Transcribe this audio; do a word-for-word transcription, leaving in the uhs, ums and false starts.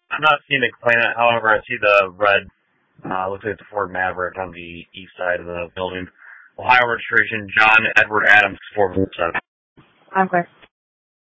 I'm not seeing the complainant. However, I see the red. Uh, looks like it's a Ford Maverick on the east side of the building. Ohio registration, John Edward Adams, four one seven. Okay.